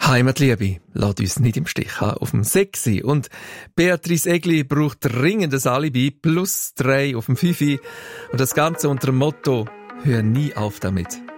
Heimatliebe, lässt uns nicht im Stich haben. Auf dem 6. Und Beatrice Egli braucht dringend ein Alibi, +3 auf dem 5. Und das Ganze unter dem Motto «Hör nie auf damit».